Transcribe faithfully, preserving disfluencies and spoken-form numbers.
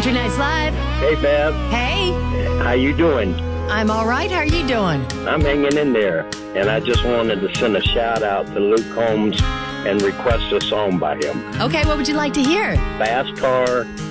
Country Nights Live. Hey, Bev. Hey. How you doing? I'm all right. How are you doing? I'm hanging in there. And I just wanted to send a shout out to Luke Combs and request a song by him. Okay, what would you like to hear? Fast Car,